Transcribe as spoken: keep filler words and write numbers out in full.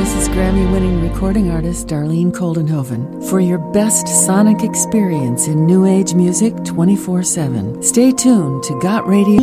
This is Grammy-winning recording artist Darlene Koldenhoven for your best sonic experience in New Age music twenty-four seven. Stay tuned to Got Radio.